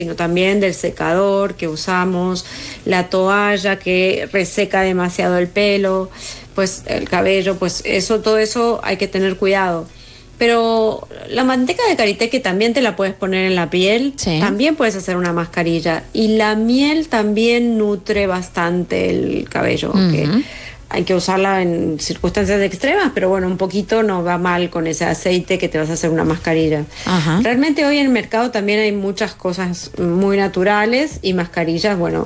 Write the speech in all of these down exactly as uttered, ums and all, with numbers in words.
sino también del secador que usamos, la toalla que reseca demasiado el pelo, pues el cabello, pues eso, todo eso hay que tener cuidado. Pero la manteca de karité, que también te la puedes poner en la piel, sí, también puedes hacer una mascarilla. Y la miel también nutre bastante el cabello, uh-huh. que hay que usarla en circunstancias extremas, pero bueno, un poquito no va mal con ese aceite que te vas a hacer una mascarilla. Uh-huh. Realmente hoy en el mercado también hay muchas cosas muy naturales y mascarillas, bueno,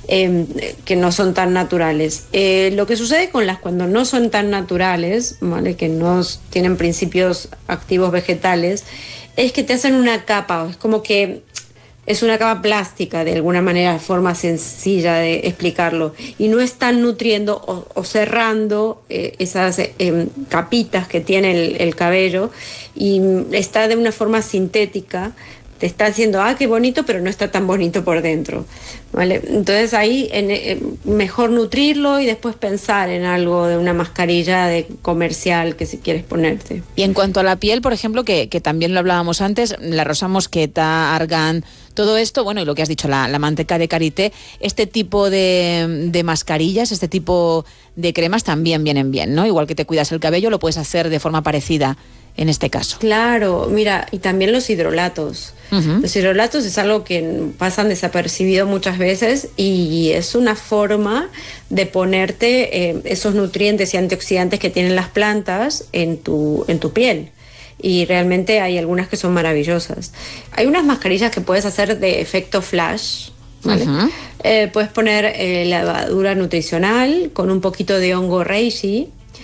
eh, que no son tan naturales. Eh, lo que sucede con las cuando no son tan naturales, ¿vale?, que no tienen principios activos vegetales, es que te hacen una capa, es como que es una capa plástica, de alguna manera, forma sencilla de explicarlo, y no están nutriendo o, o cerrando eh, esas eh, capitas que tiene el, el cabello, y está de una forma sintética. Te está haciendo, ah, qué bonito, pero no está tan bonito por dentro, ¿vale? Entonces ahí en, en, mejor nutrirlo y después pensar en algo de una mascarilla de comercial que si quieres ponerte. Y en cuanto a la piel, por ejemplo, que, que también lo hablábamos antes, la rosa mosqueta, argán, todo esto, bueno, y lo que has dicho, la, la manteca de karité, este tipo de, de mascarillas, este tipo de cremas también vienen bien, ¿no? Igual que te cuidas el cabello, lo puedes hacer de forma parecida en este caso. Claro, mira, y también los hidrolatos. Uh-huh. Los hidrolatos es algo que pasan desapercibido muchas veces y es una forma de ponerte eh, esos nutrientes y antioxidantes que tienen las plantas en tu, en tu piel. Y realmente hay algunas que son maravillosas. Hay unas mascarillas que puedes hacer de efecto flash, ¿vale? Uh-huh. Eh, puedes poner eh, levadura nutricional con un poquito de hongo reishi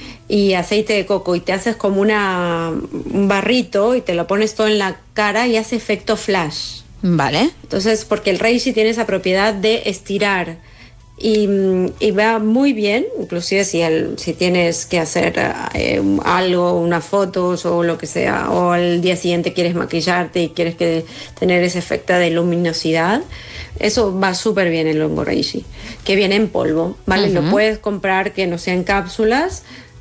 y aceite de coco, y te haces como una un barrito y te lo pones todo en la cara y hace efecto flash. Vale. Entonces, porque el reishi tiene esa propiedad de estirar y, y va muy bien, inclusive si, el, si tienes que hacer eh, algo, unas fotos o lo que sea, o al día siguiente quieres maquillarte y quieres que tener ese efecto de luminosidad, eso va súper bien el hongo reishi, que viene en polvo, ¿vale? Uh-huh. Lo puedes comprar que no sea en cápsulas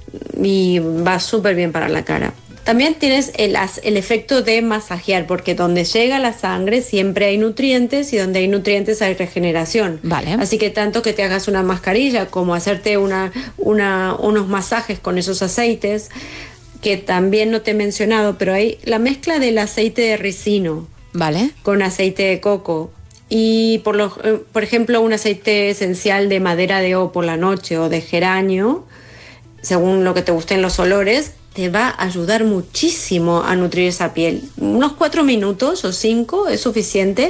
y va súper bien para la cara. También tienes el, el efecto de masajear, porque donde llega la sangre siempre hay nutrientes y donde hay nutrientes hay regeneración. Vale. Así que tanto que te hagas una mascarilla como hacerte una, una, unos masajes con esos aceites, que también no te he mencionado, pero hay la mezcla del aceite de ricino, vale, con aceite de coco. Y por, lo, por ejemplo, un aceite esencial de madera de O por la noche o de geranio, según lo que te gusten los olores, te va a ayudar muchísimo a nutrir esa piel. Unos cuatro minutos o cinco es suficiente,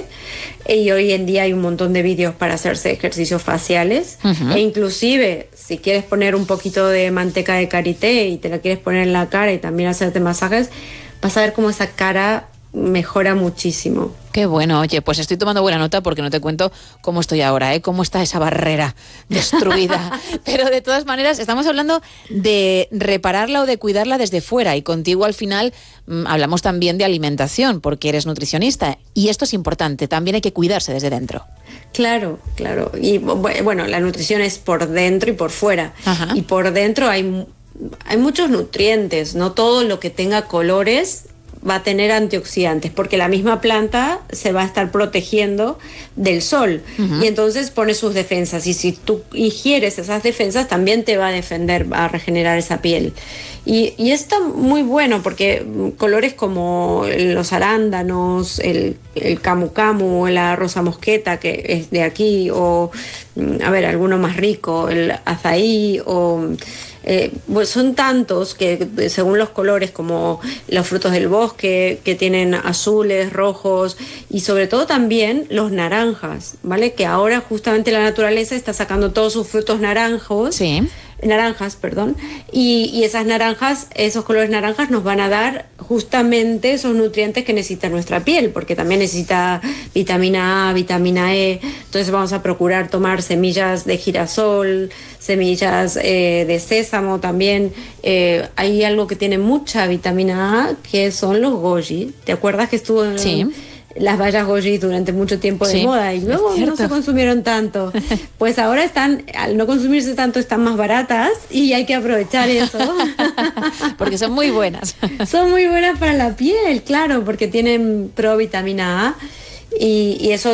y hoy en día hay un montón de vídeos para hacerse ejercicios faciales. Uh-huh. E inclusive si quieres poner un poquito de manteca de karité y te la quieres poner en la cara y también hacerte masajes, vas a ver cómo esa cara mejora muchísimo. Qué bueno, oye, pues estoy tomando buena nota porque no te cuento cómo estoy ahora, ¿eh? Cómo está esa barrera destruida. Pero de todas maneras, estamos hablando de repararla o de cuidarla desde fuera, y contigo al final mmm, hablamos también de alimentación porque eres nutricionista, y esto es importante, también hay que cuidarse desde dentro. Claro, claro. Y bueno, la nutrición es por dentro y por fuera. Ajá. Y por dentro hay, hay muchos nutrientes, no todo lo que tenga colores va a tener antioxidantes, porque la misma planta se va a estar protegiendo del sol. Uh-huh. Y entonces pone sus defensas, y si tú ingieres esas defensas también te va a defender, va a regenerar esa piel. Y, y está muy bueno porque colores como los arándanos, el, el camu camu, la rosa mosqueta, que es de aquí, o a ver, alguno más rico, el azaí, o Eh, pues son tantos que según los colores, como los frutos del bosque, que tienen azules, rojos, y sobre todo también los naranjas, ¿vale? Que ahora justamente la naturaleza está sacando todos sus frutos naranjos. Sí. naranjas, perdón, y, y esas naranjas, esos colores naranjas nos van a dar justamente esos nutrientes que necesita nuestra piel, porque también necesita vitamina A, vitamina E. Entonces vamos a procurar tomar semillas de girasol, semillas eh, de sésamo también. Eh, hay algo que tiene mucha vitamina A, que son los goji. ¿Te acuerdas que estuvo en... Sí. las bayas goji durante mucho tiempo de sí, moda, y luego no se consumieron tanto? Pues ahora están, al no consumirse tanto, están más baratas y hay que aprovechar eso. Porque son muy buenas. Son muy buenas para la piel, claro, porque tienen provitamina A. y, y eso